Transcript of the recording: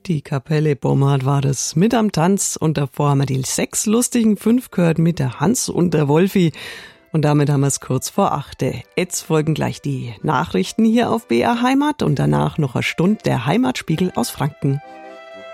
Die Kapelle Bomhard war das mit am Tanz und davor haben wir die 6 lustigen 5 gehört mit der Hans und der Wolfi. Und damit haben wir es kurz vor 8. Jetzt folgen gleich die Nachrichten hier auf BR Heimat und danach noch eine Stunde der Heimatspiegel aus Franken.